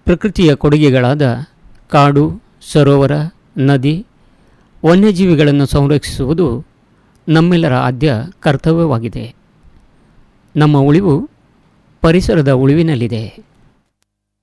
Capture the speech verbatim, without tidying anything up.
ಪ್ರಕೃತಿಯ ಕೊಡುಗೆಗಳಾದ ಕಾಡು, ಸರೋವರ, ನದಿ, ವನ್ಯಜೀವಿಗಳನ್ನು ಸಂರಕ್ಷಿಸುವುದು ನಮ್ಮೆಲ್ಲರ ಆದ್ಯ ಕರ್ತವ್ಯವಾಗಿದೆ. ನಮ್ಮ ಉಳಿವು ಪರಿಸರದ ಉಳಿವಿನಲ್ಲಿದೆ.